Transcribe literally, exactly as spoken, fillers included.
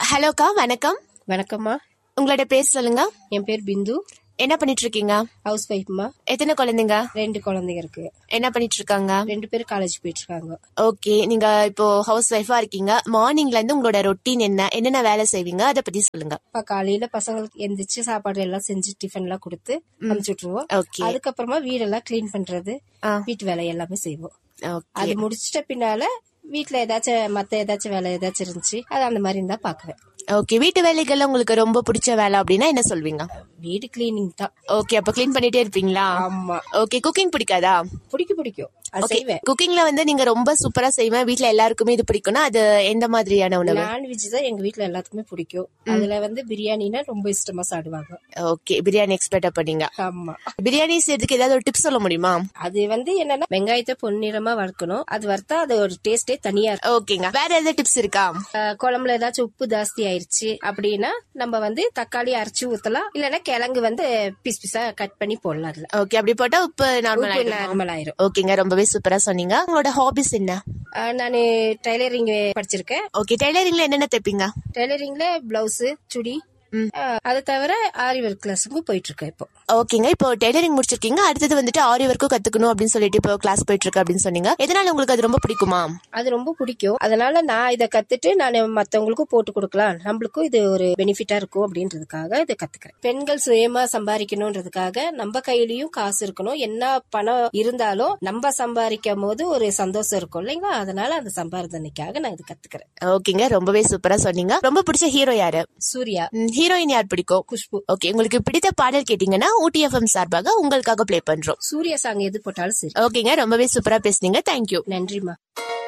ஹலோக்கா, வணக்கம். வணக்கம்மா. உங்களோட பேர் சொல்லுங்க. என் பேர் பிந்து. என்ன பண்ணிட்டு இருக்கீங்க? ஹவுஸ் ஒய்ஃப்மா. எத்தனை குழந்தைங்க? ரெண்டு குழந்தைங்க இருக்கு. என்ன பண்ணிட்டு இருக்காங்க? ரெண்டு பேரும் காலேஜ் போயிட்டு இருக்காங்க. ஓகே, நீங்க இப்போ ஹவுஸ் ஒய்ஃபா இருக்கீங்க. மார்னிங்ல இருந்து உங்களோட ரொட்டீன் என்ன, என்னென்ன வேலை செய்வீங்க, அதை பத்தி சொல்லுங்க. இப்ப காலையில பசங்களுக்கு எந்திரிச்சு சாப்பாடு எல்லாம் செஞ்சு டிஃபன் எல்லாம் கொடுத்து அனுப்பிச்சு விட்டுருவோம். ஓகே. அதுக்கப்புறமா வீடெல்லாம் கிளீன் பண்றது, வீட்டு வேலை எல்லாமே செய்வோம். அது முடிச்சிட்ட பின்னால வீட்டுல ஏதாச்சும் மத்த ஏதாச்சும் வேலை ஏதாச்சும் இருந்துச்சு, அது அந்த மாதிரி இருந்தா பாக்குவேன். ஓகே, வீட்டு வேலைகள்ல உங்களுக்கு ரொம்ப பிடிச்ச வேலை அப்படின்னா என்ன சொல்வீங்க? வீடு கிளீனிங் தான். ஓகே, அப்ப கிளீன் பண்ணிட்டே இருப்பீங்களா? ஆமா. ஓகே, குக்கிங் பிடிக்காதா? பிடிக்கும் பிடிக்கும் செய்வேன். குக்கிங்ல வந்து நீங்க ரொம்ப சூப்பரா செய்வேன், வீட்ல எல்லாருக்குமே இது பிடிக்கும்னா அது எந்த மாதிரியான உணவு? நான்வெஜ் தான் எங்க வீட்ல எல்லாத்துக்குமே பிடிக்கும். அதுல வந்து பிரியாணினா ரொம்ப இஷ்டமா சாப்பிடுவாங்க. ஓகே, பிரியாணி எக்ஸ்பெக்ட் பண்ணீங்க. ஆமா. பிரியாணி செய்யறதுக்கு ஏதாவது ஒரு டிப்ஸ் சொல்ல முடியுமா? அது வந்து என்னன்னா, வெங்காயத்தை பொன்னிறமா வறுக்கணும். அது வறுத்தா அது ஒரு டேஸ்டே தனியா இருக்கும். ஓகேங்க, வேற ஏதாவது டிப்ஸ் இருக்கா? குழம்புல ஏதாச்சும் உப்பு ஜாஸ்தி ஆயிருச்சு அப்படின்னா நம்ம வந்து தக்காளி அரைச்சு ஊத்தலாம், இல்லன்னா கிழங்கு வந்து பீஸ் பீஸா கட் பண்ணி போடலாம். அதுல ஓகே, அப்படி போட்டா உப்பு நார்மல் நார்மல் ஆயிரும். ஓகேங்க, ரொம்பவே சூப்பரா சொன்னீங்க. உங்களோட ஹாபிஸ் என்ன? நானு டைலரிங் படிச்சிருக்கேன். ஓகே, டைலரிங்ல என்னென்ன தைப்பீங்க? டைலரிங்ல பிளவுஸ், சுடி, அதை தவிர ஆரி ஒர்க் கிளாஸுக்கும் போயிட்டு இருக்கேன் இப்போ. ஓகேங்க, இப்போ டெய்லரிங் முடிச்சிருக்கீங்க, அடுத்தது வந்துட்டு ஆரி ஒர்க்கும் கத்துக்கணும் அப்படின்னு சொல்லிட்டு இப்போ கிளாஸ் போயிட்டு இருக்கு அப்படின்னு சொன்னீங்க. எதனால உங்களுக்கு அது ரொம்ப பிடிக்குமா? அது ரொம்ப பிடிக்கும். அதனால நான் இதை கத்துட்டு நான் மத்தவங்களுக்கும் போட்டு கொடுக்கலாம், நம்மளுக்கும் இது ஒரு பெனிஃபிட்டா இருக்கும் அப்படின்றதுக்காக இதை கத்துக்கிறேன். பெண்கள் சுயமா சம்பாதிக்கணும்ன்றதுக்காக நம்ம கையிலயும் காசு இருக்கணும். என்ன பணம் இருந்தாலும் நம்ம சம்பாதிக்கும் போது ஒரு சந்தோஷம் இருக்கும் இல்லைங்களா? அதனால அந்த சம்பாதனைக்காக நான் இது கத்துக்கிறேன். ஓகேங்க, ரொம்பவே சூப்பரா சொன்னீங்க. ரொம்ப பிடிச்ச ஹீரோ யாரு? சூர்யா. ஹீரோயின் யார் பிடிக்கும்? குஷ்பு. ஓகே, உங்களுக்கு பிடித்த பாடல் கேட்டீங்கன்னா ஊட்டி எஃப்எம் சார்பாக உங்களுக்காக பிளே பண்றோம். சூர்யா சாங் எது போட்டாலும் சரி. ஓகேங்க, ரொம்பவே சூப்பரா பேசுனீங்க. தேங்க்யூ. நன்றிமா.